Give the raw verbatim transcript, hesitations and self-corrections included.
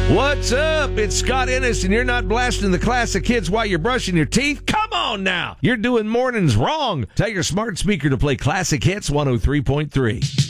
What's up? It's Scott Ennis, and you're not blasting the classic hits while you're brushing your teeth? Come on now! You're doing mornings wrong. Tell your smart speaker to play classic hits one oh three point three.